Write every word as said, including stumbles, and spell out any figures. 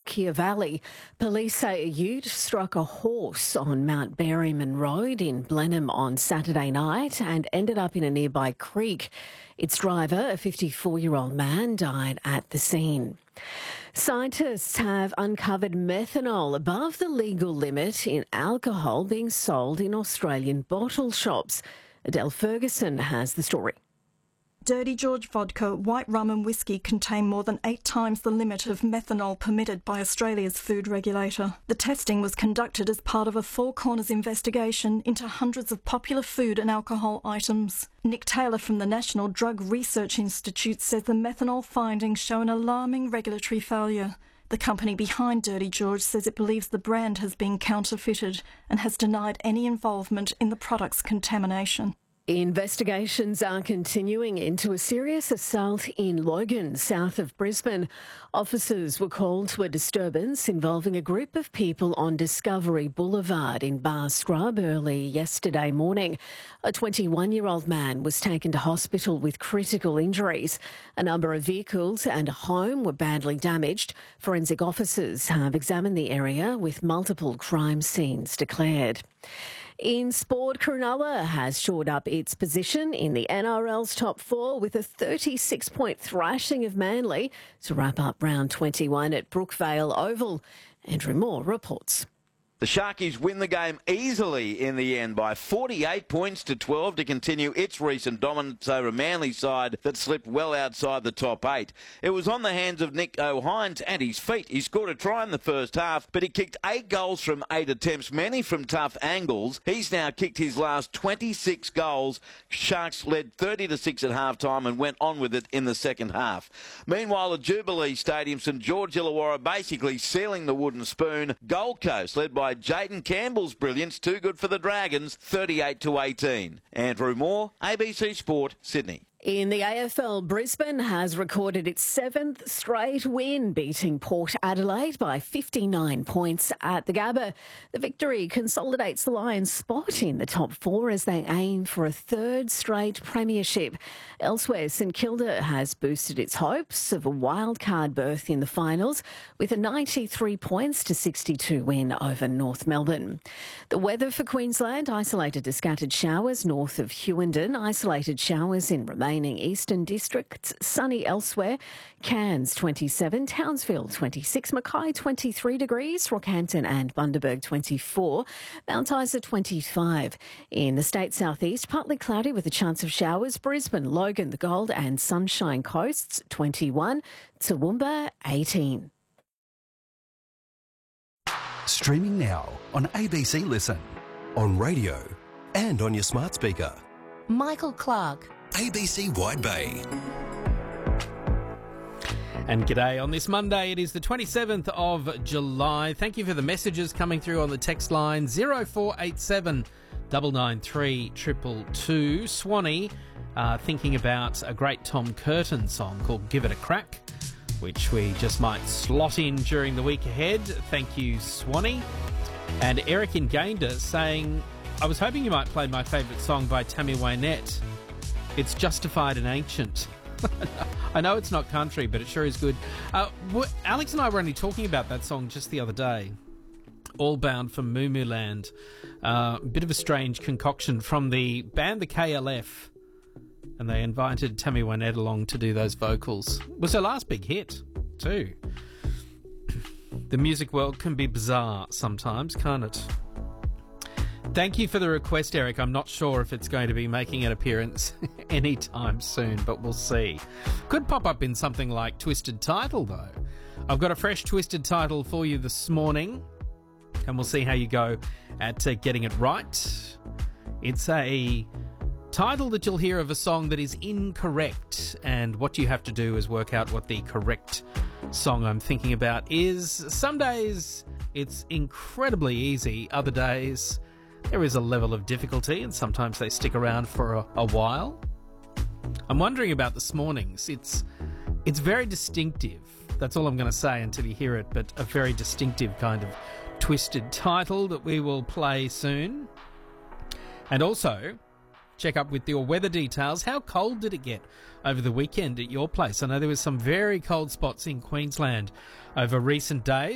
Keir Valley. Police say a ute struck a horse on Mount Berryman Road in Blenheim on Saturday night and ended up in a nearby creek. Its driver, a fifty-four-year-old man, died at the scene. Scientists have uncovered methanol above the legal limit in alcohol being sold in Australian bottle shops. Adele Ferguson has the story. Dirty George vodka, white rum and whiskey contain more than eight times the limit of methanol permitted by Australia's food regulator. The testing was conducted as part of a Four Corners investigation into hundreds of popular food and alcohol items. Nick Taylor from the National Drug Research Institute says the methanol findings show an alarming regulatory failure. The company behind Dirty George says it believes the brand has been counterfeited and has denied any involvement in the product's contamination. Investigations are continuing into a serious assault in Logan, south of Brisbane. Officers were called to a disturbance involving a group of people on Discovery Boulevard in Bar Scrub early yesterday morning. A twenty-one-year-old man was taken to hospital with critical injuries. A number of vehicles and a home were badly damaged. Forensic officers have examined the area with multiple crime scenes declared. In sport, Cronulla has shored up its position in the N R L's top four with a thirty-six point thrashing of Manly to wrap up round twenty-one at Brookvale Oval. Andrew Moore reports. The Sharkies win the game easily in the end by forty-eight points to twelve to continue its recent dominance over a Manly side that slipped well outside the top eight. It was on the hands of Nick O'Hines and his feet. He scored a try in the first half, but he kicked eight goals from eight attempts, many from tough angles. He's now kicked his last twenty-six goals. Sharks led thirty to six at half-time and went on with it in the second half. Meanwhile, at Jubilee Stadium, St George Illawarra basically sealing the wooden spoon. Gold Coast, led by Jaden Campbell's brilliance, too good for the Dragons, thirty-eight to eighteen. Andrew Moore, A B C Sport, Sydney. In the A F L, Brisbane has recorded its seventh straight win, beating Port Adelaide by fifty-nine points at the Gabba. The victory consolidates the Lions' spot in the top four as they aim for a third straight premiership. Elsewhere, St Kilda has boosted its hopes of a wildcard berth in the finals with a ninety-three points to sixty-two win over North Melbourne. The weather for Queensland: isolated to scattered showers north of Hughenden, isolated showers in remaining eastern districts, sunny elsewhere. Cairns twenty-seven, Townsville twenty-six, Mackay twenty-three degrees, Rockhampton and Bundaberg twenty-four, Mount Isa twenty-five. In the state southeast, partly cloudy with a chance of showers. Brisbane, Logan, the Gold and Sunshine Coasts twenty-one, Toowoomba eighteen. Streaming now on A B C Listen, on radio and on your smart speaker. Michael Clark. A B C Wide Bay. And g'day on this Monday. It is the twenty-seventh of July. Thank you for the messages coming through on the text line zero four eight seven nine nine three two two two. Swanee uh, thinking about a great Tom Curtin song called Give It a Crack, which we just might slot in during the week ahead. Thank you, Swanee. And Eric in Gayndah saying, I was hoping you might play my favourite song by Tammy Wynette. It's Justified and Ancient. I know it's not country, but it sure is good. Uh, what, Alex and I were only talking about that song just the other day. All Bound for Moo Moo Land. Uh, a bit of a strange concoction from the band the K L F. And they invited Tammy Wynette along to do those vocals. It was her last big hit, too. The music world can be bizarre sometimes, can't it? Thank you for the request, Eric. I'm not sure if it's going to be making an appearance anytime soon, but we'll see. Could pop up in something like Twisted Title, though. I've got a fresh Twisted Title for you this morning, and we'll see how you go at uh, getting it right. It's a title that you'll hear of a song that is incorrect, and what you have to do is work out what the correct song I'm thinking about is. Some days it's incredibly easy, other days there is a level of difficulty, and sometimes they stick around for a, a while. I'm wondering about this morning's. It's it's very distinctive. That's all I'm going to say until you hear it, but a very distinctive kind of twisted title that we will play soon. And also, check up with your weather details. How cold did it get over the weekend at your place? I know there was some very cold spots in Queensland over recent days.